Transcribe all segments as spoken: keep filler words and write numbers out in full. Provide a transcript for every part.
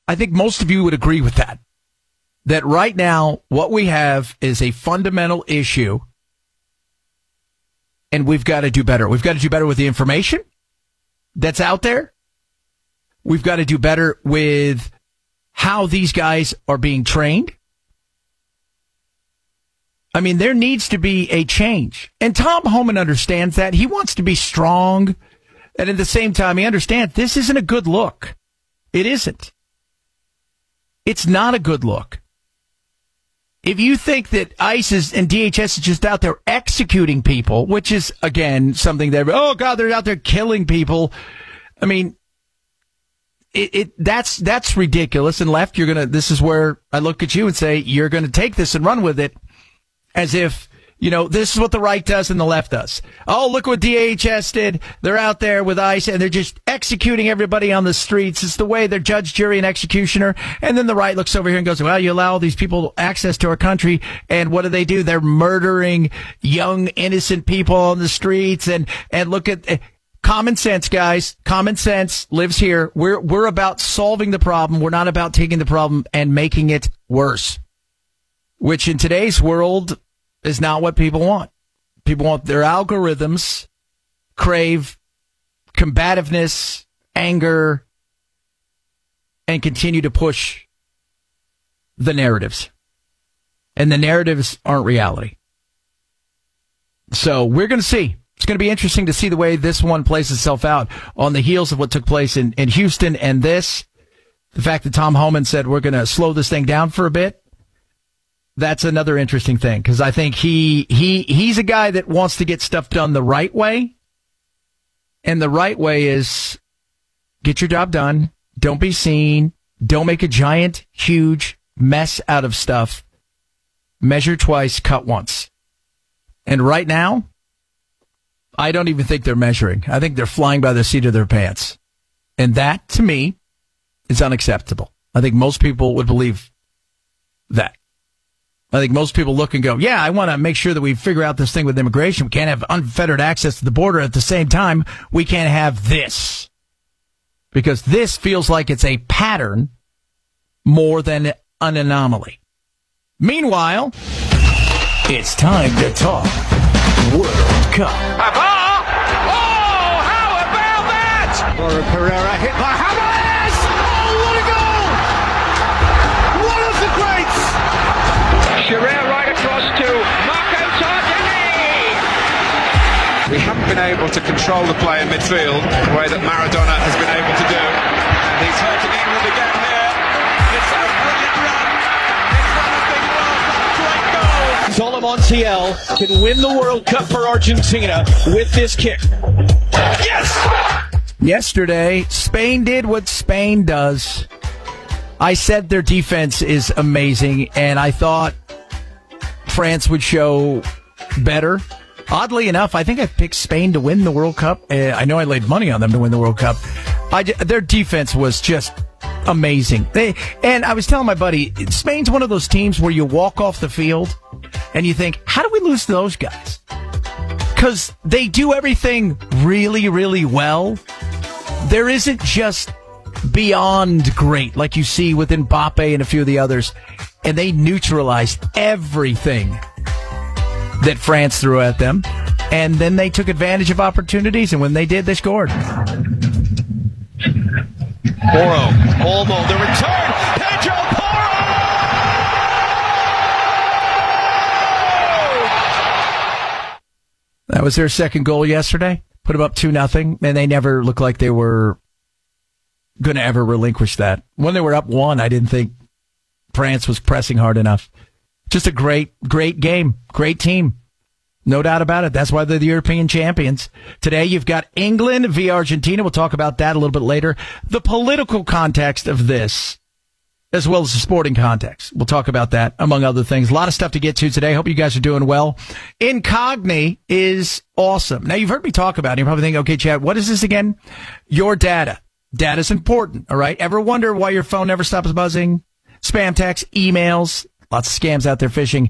I think most of you would agree with that. That right now, what we have is a fundamental issue, and we've got to do better. We've got to do better with the information that's out there. We've got to do better with how these guys are being trained. I mean, there needs to be a change. And Tom Homan understands that. He wants to be strong. And at the same time, he understands this isn't a good look. It isn't. It's not a good look. If you think that ICE is, and D H S is just out there executing people, which is, again, something that, oh, God, they're out there killing people. I mean, it, it that's that's ridiculous. And left, you're going to, this is where I look at you and say, you're going to take this and run with it as if, you know, this is what the right does and the left does. Oh, look what D H S did. They're out there with ICE and they're just executing everybody on the streets. It's the way they're judge, jury, and executioner. And then the right looks over here and goes, well, you allow all these people access to our country. And what do they do? They're murdering young, innocent people on the streets. And, and look at uh, common sense, guys. Common sense lives here. We're, we're about solving the problem. We're not about taking the problem and making it worse, which in today's world is not what people want. People want their algorithms, crave combativeness, anger, and continue to push the narratives. And the narratives aren't reality. So we're going to see. It's going to be interesting to see the way this one plays itself out on the heels of what took place in, in Houston and this. The fact that Tom Homan said we're going to slow this thing down for a bit. That's another interesting thing, because I think he he he's a guy that wants to get stuff done the right way. And the right way is get your job done. Don't be seen. Don't make a giant, huge mess out of stuff. Measure twice, cut once. And right now, I don't even think they're measuring. I think they're flying by the seat of their pants. And that, to me, is unacceptable. I think most people would believe that. I think most people look and go, yeah, I want to make sure that we figure out this thing with immigration. We can't have unfettered access to the border. At the same time, we can't have this. Because this feels like it's a pattern more than an anomaly. Meanwhile, it's time to talk World Cup. Oh, how about that? Laura Pereira hit by Hamas. Oh, what a goal! One of the greats. Sherrera right across to Marco Tardini. We haven't been able to control the play in midfield the way that Maradona has been able to do. And he's hurting England again here. It's a brilliant run. It's one of the World Cup. Great goal. Solomon Montiel can win the World Cup for Argentina with this kick. Yes! Yesterday, Spain did what Spain does. I said their defense is amazing, and I thought France would show better. Oddly enough, I think I picked Spain to win the World Cup. Uh, I know I laid money on them to win the World Cup. I, their defense was just amazing. They, and I was telling my buddy, Spain's one of those teams where you walk off the field and you think, how do we lose to those guys? Because they do everything really, really well. There isn't just beyond great like you see with Mbappe and a few of the others. And they neutralized everything that France threw at them. And then they took advantage of opportunities, and when they did, they scored. Porro, Olmo, the return, Pedro Porro! That was their second goal yesterday. Put them up two nothing, and they never looked like they were going to ever relinquish that. When they were up one, I didn't think France was pressing hard enough. Just a great, great game. Great team. No doubt about it. That's why they're the European champions. Today, you've got England via Argentina. We'll talk about that a little bit later. The political context of this, as well as the sporting context. We'll talk about that, among other things. A lot of stuff to get to today. Hope you guys are doing well. Incogni is awesome. Now, you've heard me talk about it. You're probably thinking, okay, Chad, what is this again? Your data. Data's important, all right? Ever wonder why your phone never stops buzzing? Spam texts, emails, lots of scams out there phishing.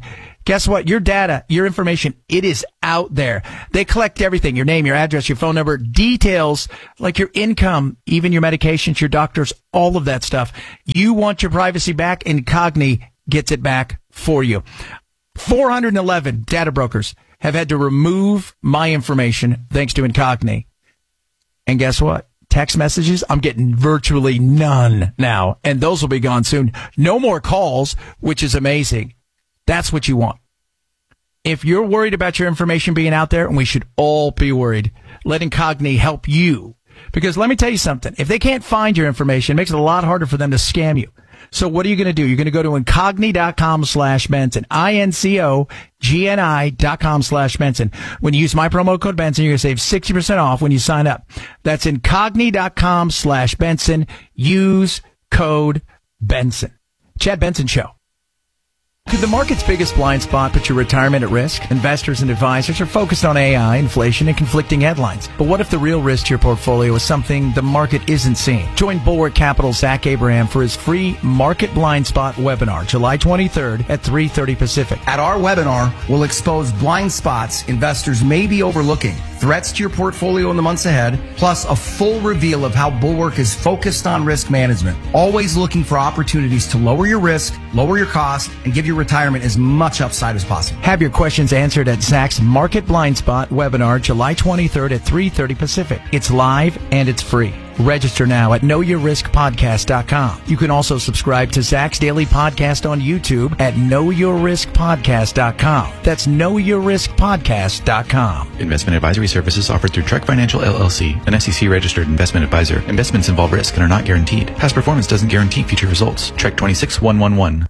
Guess what? Your data, your information, it is out there. They collect everything, your name, your address, your phone number, details like your income, even your medications, your doctors, all of that stuff. You want your privacy back? Incogni gets it back for you. four hundred eleven data brokers have had to remove my information thanks to Incogni. And guess what? Text messages, I'm getting virtually none now, and those will be gone soon. No more calls, which is amazing. That's what you want. If you're worried about your information being out there, and we should all be worried, let Incogni help you. Because let me tell you something. If they can't find your information, it makes it a lot harder for them to scam you. So what are you going to do? You're going to go to incogni.com slash Benson, I N C O G N I dot com slash Benson. When you use my promo code Benson, you're going to save sixty percent off when you sign up. That's incogni.com slash Benson. Use code Benson. Chad Benson Show. Could the market's biggest blind spot put your retirement at risk? Investors and advisors are focused on A I, inflation, and conflicting headlines. But what if the real risk to your portfolio is something the market isn't seeing? Join Bulwark Capital's Zach Abraham for his free Market Blind Spot webinar, July twenty-third at three thirty Pacific. At our webinar, we'll expose blind spots investors may be overlooking, threats to your portfolio in the months ahead, plus a full reveal of how Bulwark is focused on risk management, always looking for opportunities to lower your risk, lower your cost, and give your retirement as much upside as possible. Have your questions answered at Zach's Market Blind Spot webinar, July twenty-third at three thirty Pacific. It's live and it's free. Register now at know your risk podcast dot com. You can also subscribe to Zach's daily podcast on YouTube at know your risk podcast dot com. That's know your risk podcast dot com. Investment advisory services offered through Trek Financial L L C, an S E C-registered investment advisor. Investments involve risk and are not guaranteed. Past performance doesn't guarantee future results. Trek twenty-six one one one.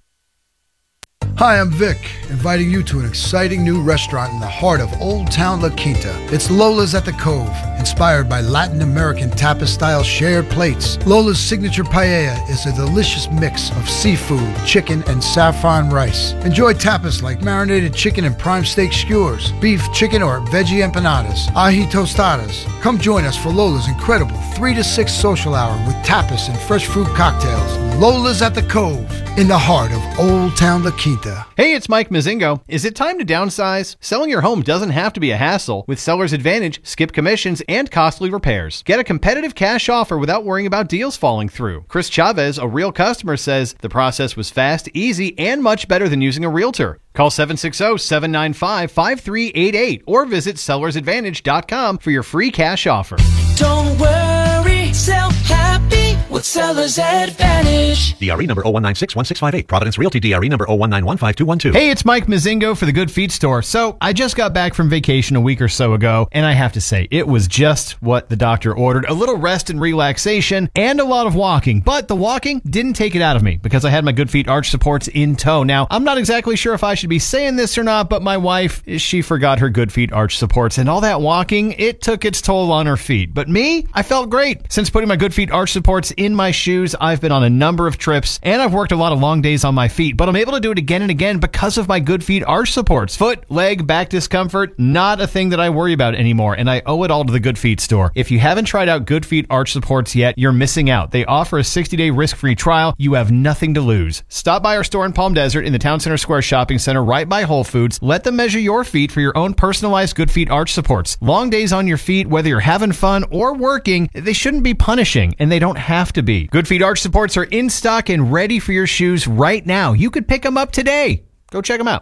Hi, I'm Vic, inviting you to an exciting new restaurant in the heart of Old Town La Quinta. It's Lola's at the Cove, inspired by Latin American tapas-style shared plates. Lola's signature paella is a delicious mix of seafood, chicken, and saffron rice. Enjoy tapas like marinated chicken and prime steak skewers, beef, chicken, or veggie empanadas, ají tostadas. Come join us for Lola's incredible three to six social hour with tapas and fresh fruit cocktails. Lola's at the Cove, in the heart of Old Town La Quinta. Hey, it's Mike Mazingo. Is it time to downsize? Selling your home doesn't have to be a hassle. With Seller's Advantage, skip commissions and costly repairs. Get a competitive cash offer without worrying about deals falling through. Chris Chavez, a real customer, says the process was fast, easy, and much better than using a realtor. Call seven six zero, seven nine five, five three eight eight or visit sellers advantage dot com for your free cash offer. Don't worry, sell happy with Sellers Advantage. D R E number zero one nine six one six five eight. Providence Realty D R E number zero one nine one five two one two. Hey, it's Mike Mazingo for the Good Feet Store. So I just got back from vacation a week or so ago, and I have to say, it was just what the doctor ordered. A little rest and relaxation and a lot of walking. But the walking didn't take it out of me because I had my Good Feet arch supports in tow. Now, I'm not exactly sure if I should be saying this or not, but my wife, she forgot her Good Feet arch supports, and all that walking, it took its toll on her feet. But me, I felt great. Since putting my Good Feet arch supports in my shoes, I've been on a number of trips, and I've worked a lot of long days on my feet, but I'm able to do it again and again because of my Good Feet arch supports. Foot, leg, back discomfort, not a thing that I worry about anymore, and I owe it all to the Good Feet Store. If you haven't tried out Good Feet arch supports yet, you're missing out. They offer a sixty-day risk-free trial. You have nothing to lose. Stop by our store in Palm Desert in the Town Center Square Shopping Center right by Whole Foods. Let them measure your feet for your own personalized Good Feet arch supports. Long days on your feet, whether you're having fun or working, they shouldn't be punishing, and they don't have to be. Good Feet arch supports are in stock and ready for your shoes right now. You could pick them up today. Go check them out.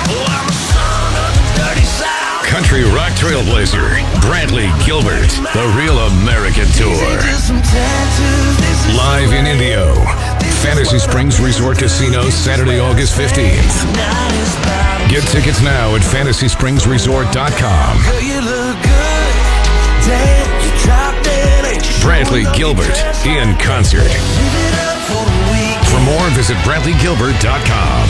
Country rock trailblazer Brantley Gilbert, the Real American Tour. Live in Indio, Fantasy Springs Resort Casino, Saturday, August fifteenth. Get tickets now at fantasy springs resort dot com. Brantley Gilbert in concert. For more, visit brantley gilbert dot com.